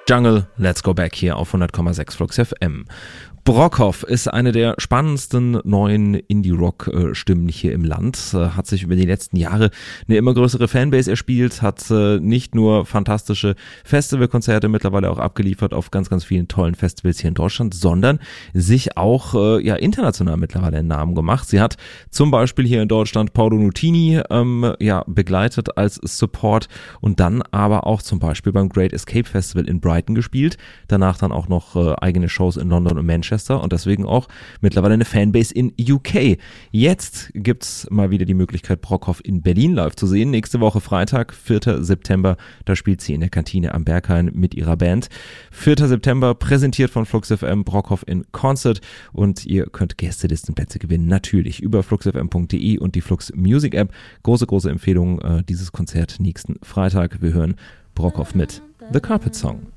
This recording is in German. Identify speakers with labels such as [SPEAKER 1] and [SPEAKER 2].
[SPEAKER 1] Jungle, Let's Go Back hier auf 100,6 Flux FM. Brockhoff ist eine der spannendsten neuen Indie-Rock-Stimmen hier im Land, hat sich über die letzten Jahre eine immer größere Fanbase erspielt, hat nicht nur fantastische Festivalkonzerte mittlerweile auch abgeliefert auf ganz, ganz vielen tollen Festivals hier in Deutschland, sondern sich auch international mittlerweile einen Namen gemacht. Sie hat zum Beispiel hier in Deutschland Paolo Nutini begleitet als Support und dann aber auch zum Beispiel beim Great Escape Festival in Brighton gespielt, danach dann auch noch eigene Shows in London und Manchester und deswegen auch mittlerweile eine Fanbase in UK. Jetzt gibt's mal wieder die Möglichkeit, Brockhoff in Berlin live zu sehen. Nächste Woche Freitag, 4. September, da spielt sie in der Kantine am Berghain mit ihrer Band. 4. September, präsentiert von Flux FM, Brockhoff in Concert und ihr könnt Gästelistenplätze gewinnen, natürlich über fluxfm.de und die Flux Music App. Große, große Empfehlung, dieses Konzert nächsten Freitag. Wir hören Brockhoff mit The Carpet Song.